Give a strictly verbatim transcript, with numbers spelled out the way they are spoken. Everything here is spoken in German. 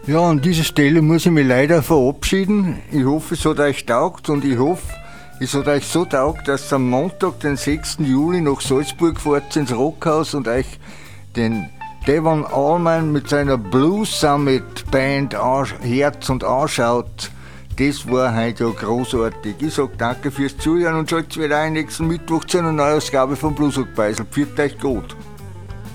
Ja, an dieser Stelle muss ich mich leider verabschieden. Ich hoffe, es hat euch taugt und ich hoffe, es hat euch so taugt, dass ihr am Montag, den sechsten Juli, nach Salzburg fahrt ins Rockhaus und euch den Devon Allman mit seiner Blues Summit Band Herz und anschaut. Das war heute ja großartig. Ich sage danke fürs Zuhören und schaltet wieder ein nächsten Mittwoch zu einer Neuausgabe von Bluesrock Beisel. Pfiat euch gut.